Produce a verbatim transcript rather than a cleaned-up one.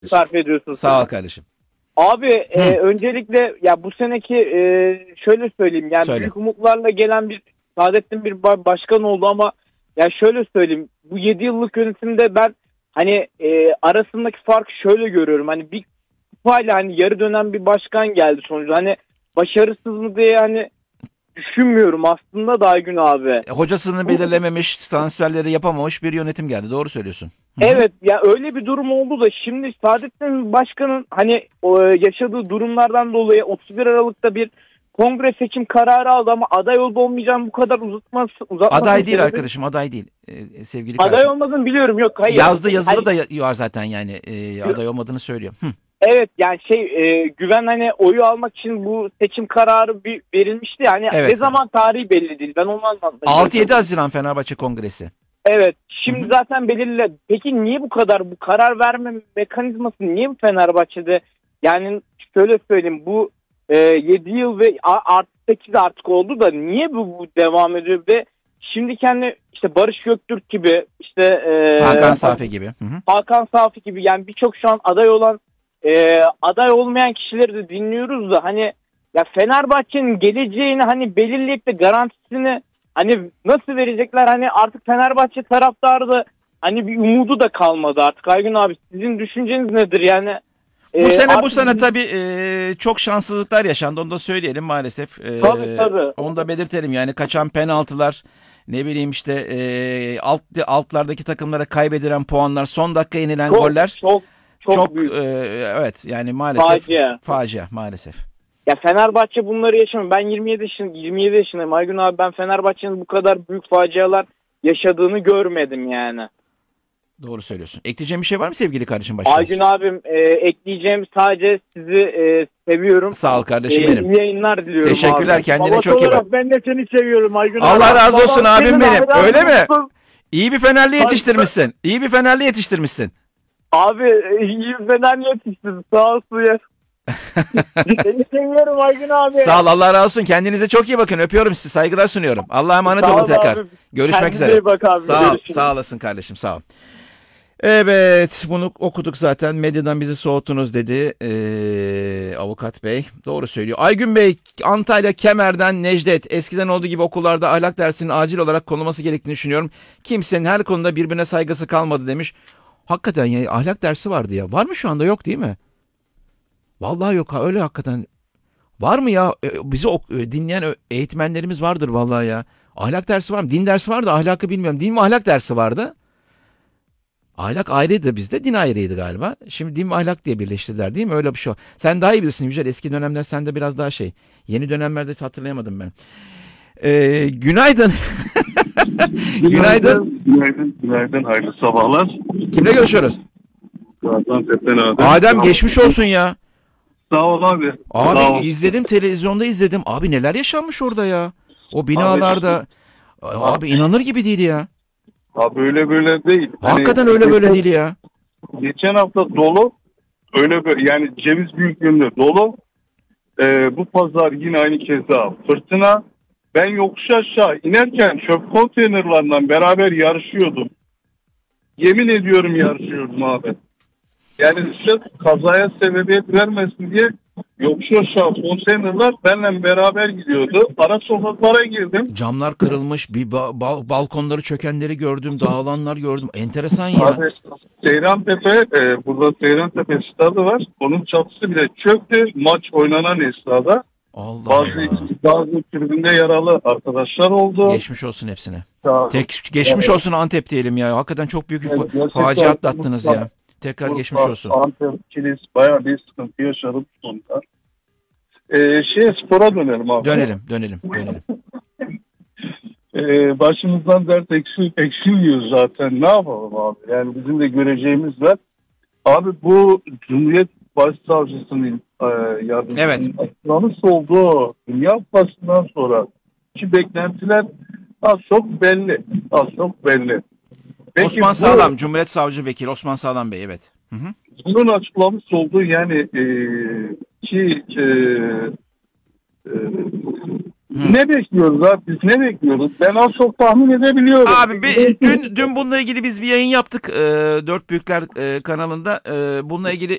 sarf ediyorsun sen. Sağ ol kardeşim. Abi e, öncelikle ya bu seneki e, şöyle söyleyeyim yani Söyle. büyük umutlarla gelen bir Saadettin bir ba- başkan oldu ama ya şöyle söyleyeyim bu yedi yıllık yönetimde ben hani e, arasındaki farkı şöyle görüyorum. Hani bir kupayla hani yarı dönem bir başkan geldi sonuçta. Hani başarısız mı diye hani düşünmüyorum aslında da Aygün abi. E, Hocasını belirlememiş, transferleri yapamamış bir yönetim geldi. Doğru söylüyorsun. Hı hı. Evet ya öyle bir durum oldu da şimdi Saadettin Başkan'ın hani o, yaşadığı durumlardan dolayı otuz bir Aralık'ta bir kongre seçim kararı aldı ama aday olup olmayacağını bu kadar uzatması uzatması Aday değil sebebi- arkadaşım, aday değil. Ee, sevgili Aday kardeşim. olmadığını biliyorum yok hayır. Yazdı yazılı Hani, da var zaten yani e, aday olmadığını söylüyor. Hı. evet yani şey e, güven hani oyu almak için bu seçim kararı bir verilmişti yani Evet. ne zaman tarihi belli değil ben onu anlatmaya altı yedi çalışıyorum. Haziran Fenerbahçe Kongresi. Evet. Şimdi Hı hı. zaten belirli. Peki niye bu kadar bu karar verme mekanizması niye bu Fenerbahçe'de? Yani şöyle söyleyeyim bu e, yedi yıl ve a- artı sekiz artık oldu da niye bu, bu devam ediyor ve şimdi kendi işte Barış Göktürk gibi işte e, Hakan Safi gibi. Hı hı. Hakan Safi gibi yani birçok şu an aday olan e, aday olmayan kişileri de dinliyoruz da hani ya Fenerbahçe'nin geleceğini hani belirleyip de garantisini hani nasıl verecekler hani artık Fenerbahçe taraftarı da hani bir umudu da kalmadı artık. Aygün abi sizin düşünceniz nedir yani? Bu E, sene bu artık sene biz- tabii e, çok şanssızlıklar yaşandı. Onu da söyleyelim maalesef. E, Tabii, tabii. Onu da belirtelim yani kaçan penaltılar, ne bileyim işte e, alt altlardaki takımlara kaybedilen puanlar, son dakika yenilen çok, goller çok çok, çok büyük e, evet yani maalesef facia. facia maalesef. Ya Fenerbahçe bunları yaşamıyor. Ben yirmi yedi yaşındayım. yirmi yedi yaşındayım. Aygün abi ben Fenerbahçe'nin bu kadar büyük facialar yaşadığını görmedim yani. Doğru söylüyorsun. Ekleyeceğim bir şey var mı sevgili kardeşim başka? Aygün abim e, ekleyeceğim sadece sizi e, seviyorum. Sağ ol kardeşim E, benim. iyi yayınlar diliyorum Teşekkürler, abi. kendine Babası çok iyi bak. olarak ben de seni seviyorum Aygün abi. Allah razı olsun Babam abim senin benim. hayran Öyle mi? olsun. İyi bir Fenerli yetiştirmişsin. İyi bir Fenerli yetiştirmişsin. Abi e, iyi fena yetiştin sağ olsun ya. Seni seviyorum Aygün abi. Sağ ol, Allah razı olsun. Kendinize çok iyi bakın. Öpüyorum sizi. Saygılar sunuyorum. Allah'a emanet Sağ olun ol tekrar. abi. Görüşmek Kendine üzere. iyi bak abi, Sağ ol. görüşürüz. Sağ olasın kardeşim. Sağ ol. Evet, bunu okuduk zaten. Medyadan bizi soğuttunuz dedi ee, avukat bey. Doğru söylüyor. Aygün Bey, Antalya Kemer'den Necdet. Eskiden olduğu gibi okullarda ahlak dersinin acil olarak konulması gerektiğini düşünüyorum. Kimsenin her konuda birbirine saygısı kalmadı demiş. Hakikaten ya, ahlak dersi vardı ya. Var mı şu anda? Yok değil mi? Vallahi yok ha, öyle hakikaten. Var mı ya? E, Bizi ok- e, dinleyen ö- eğitmenlerimiz vardır vallahi ya. Ahlak dersi var mı? Din dersi vardı, ahlakı bilmiyorum. Din mi ahlak dersi vardı? Ahlak ayrıydı bizde, din ayrıydı galiba. Şimdi din ve ahlak diye birleştirdiler değil mi? Öyle bir şey. Sen daha iyi bilirsin Yücel. Eski dönemler sende biraz daha şey. Yeni dönemlerde hiç hatırlayamadım ben. Ee, günaydın. Günaydın. Günaydın. Günaydın. Hayırlı sabahlar. Kimle görüşüyoruz? Gaziantep'ten Adem. Adem, Sağ ol. geçmiş olsun ya. Sağ ol abi. Abi Sağ ol. izledim, televizyonda izledim. Abi neler yaşanmış orada ya. O binalarda. Abi inanır gibi değil ya. Abi öyle böyle değil. Hani Hakikaten öyle böyle değil ya. geçen hafta dolu. Öyle böyle yani ceviz büyüklüğünde dolu. Ee, bu pazar yine aynı keza fırtına. Ben yokuş aşağı inerken çöp konteynerlarından beraber yarışıyordum. Yemin ediyorum yarışıyordum abi. Yani sırf kazaya sebebiyet vermesin diye yokuş aşağı konteynerlar benimle beraber gidiyordu. Ara sokaklara girdim. Camlar kırılmış, bir ba- ba- balkonları çökenleri gördüm, dağılanlar gördüm. Enteresan ya. Abi Seyrantepe, e, burada Seyrantepe stadı var. Onun çatısı bile çöktü. Maç oynanan esnada. Allah Bazı Allah. bazı tribünde yaralı arkadaşlar oldu. Geçmiş olsun hepsine. Sağ- Tek geçmiş Evet. olsun Antep diyelim ya. Hakikaten çok büyük bir Evet, fa- gerçekten facia atlattınız Urfa- ya. Tekrar Urfa, geçmiş olsun. Antep, Kilis bayağı bir sıkıntı yaşadık sonunda. Ee, şey spora dönelim abi. Dönelim, dönelim, dönelim. Ee, başımızdan dert eksil, eksilmiyor zaten. Ne yapalım abi? Yani bizim de göreceğimiz var. Abi bu Cumhuriyet Başsavcısının e, yardımcısının Evet. açıklamış olduğu Dünya Kupası'ndan sonra ki beklentiler az çok belli. Az çok belli. Peki Osman bu- Sağlam, Cumhuriyet Savcı Vekili Osman Sağlam Bey, evet. Hı hı. Bunun açıklamış olduğu yani e, ki e, e, Hı. Ne bekliyoruz abi? Biz ne bekliyoruz? Ben az çok tahmin edebiliyorum. Abi bir, dün dün bununla ilgili biz bir yayın yaptık e, Dört Büyükler e, kanalında. E, bununla ilgili